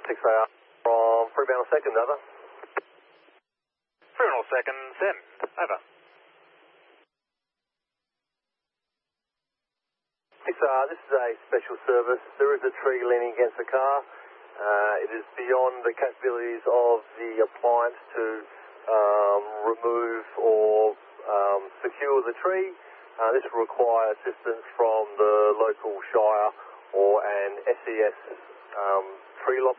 6AR from Fremantle Second, over. Fremantle Second, send, over. 6AR, this is a special service. There is a tree leaning against the car. It is beyond the capabilities of the appliance to remove or secure the tree. This will require assistance from the local shire or an SES tree lobby.